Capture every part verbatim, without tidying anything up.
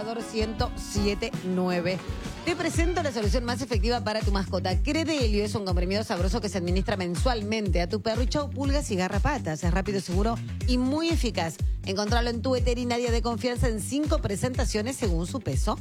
ciento siete punto nueve. Te presento la solución más efectiva para tu mascota. Credelio es un comprimido sabroso que se administra mensualmente a tu perro y chau pulgas y garrapatas. Es rápido, seguro y muy eficaz. Encontralo en tu veterinaria de confianza en cinco presentaciones según su peso.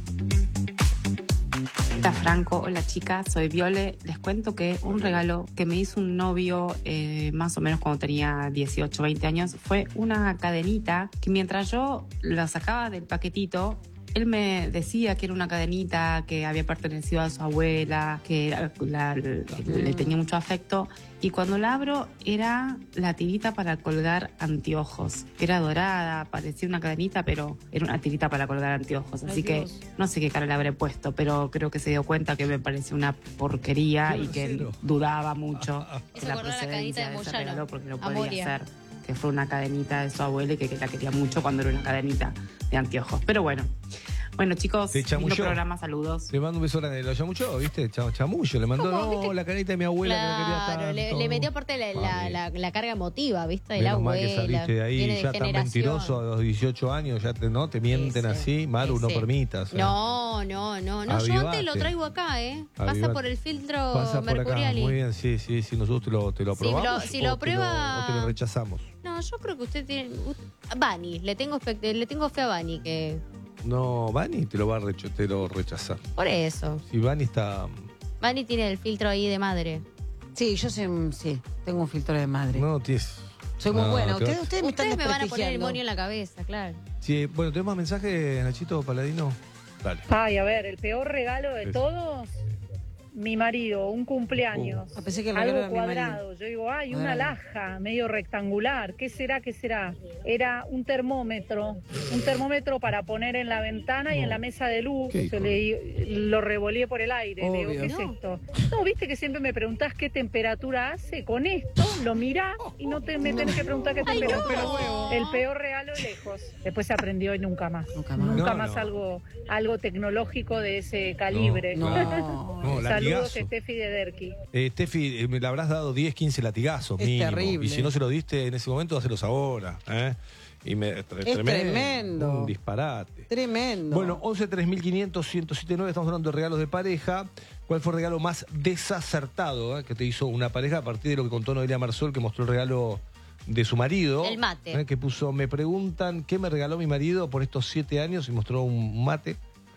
Hola Franco, hola chicas, soy Viole. Les cuento que un regalo que me hizo un novio eh, más o menos cuando tenía dieciocho, veinte años fue una cadenita que mientras yo la sacaba del paquetito, él me decía que era una cadenita que había pertenecido a su abuela, que la, la, le tenía mucho afecto. Y cuando la abro, era la tirita para colgar anteojos. Era dorada, parecía una cadenita, pero era una tirita para colgar anteojos. Así Ay, que Dios. No sé qué cara le habré puesto, pero creo que se dio cuenta que me parecía una porquería y que él dudaba mucho de la procedencia de ese regalo, porque no podía Amoria. ser que fue una cadenita de su abuela y que, que la quería mucho cuando era una cadenita de anteojos. Pero bueno. Bueno, chicos, lindo programa, saludos. Le mando un beso grande. Lo chamulló, ¿viste? Cham- Chamullo. Le mandó, ¿Cómo? no, ¿Viste? la carita de mi abuela Claro, que me quería tanto. le, le metió aparte la, la, la, la carga emotiva, ¿viste? De la Menos mal que abuela. saliste de ahí viene de ya tan generación. mentiroso a los dieciocho años, ya te, ¿no? Te mienten Ese, así, Maru, no ese. permitas. ¿eh? No, no, no, no. Yo Avivate. antes lo traigo acá, ¿eh? Pasa Avivate. por el filtro Pasa por acá, Mercuriali. muy bien, sí, sí, sí, nosotros te lo, te lo Si aprobamos. lo- si lo o te aprueba- o te lo rechazamos. No, yo creo que usted tiene... usted- Bani, le tengo, expect- le tengo fe a Bani, que... No, Bani te lo va a recho- te lo rechazar. Por eso. Si Bani está... Bani tiene el filtro ahí de madre. Sí, yo soy, sí, tengo un filtro de madre. No, tienes... Soy muy no, buena. te Ustedes, va- ustedes me están Ustedes me van a poner el desprestigiando. monio en la cabeza, claro. Sí, bueno, ¿tenemos más mensajes, Nachito Paladino? Dale. Ay, a ver, el peor regalo de Es- todos, mi marido, un cumpleaños. Ah, pensé que el regalo algo era mi marido. cuadrado. Yo digo, ay, una Cuadrado. laja medio rectangular. ¿Qué será? ¿Qué será? Era un termómetro, un termómetro para poner en la ventana y en la mesa de luz. ¿Qué Yo hijo? le di- lo revoleé por el aire. Le digo, Obvio. ¿qué es No. esto? No, viste que siempre me preguntás qué temperatura hace. Con esto lo mirás y no te, me tenés que preguntar qué Ay, temperatura. no. El peor regalo lejos. Después se aprendió y nunca más. Nunca más. Nunca No, más no. algo, algo tecnológico de ese calibre. No. No, Saludos, latigazo. Steffi de Derqui. Eh, Steffi, eh, me le habrás dado diez, quince latigazos Es mínimo. terrible. Y si no se lo diste en ese momento, dáselos ahora. ¿eh? Y me, tre- Es tremendo. Un disparate. Tremendo. Bueno, once tres mil quinientos ciento siete nueve, estamos hablando de regalos de pareja. ¿Cuál fue el regalo más desacertado eh, que te hizo una pareja a partir de lo que contó Noelia Marsol, que mostró el regalo de su marido? El mate. eh, que puso, me preguntan qué me regaló mi marido por estos siete años y mostró un mate.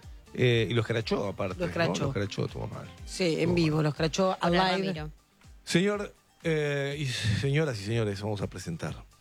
Eh, y lo escrachó aparte. Lo escrachó. ¿no? Lo escrachó, estuvo mal. Sí, en vivo, los crachó Hola, alive. Ramiro. Señor eh, y señoras y señores, vamos a presentar